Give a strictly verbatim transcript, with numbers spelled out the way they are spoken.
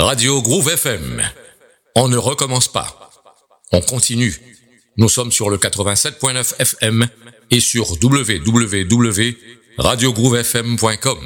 Radio Groove F M. On ne recommence pas. On continue. Nous sommes sur le quatre-vingt-sept point neuf F M et sur w w w point radio groove f m point com.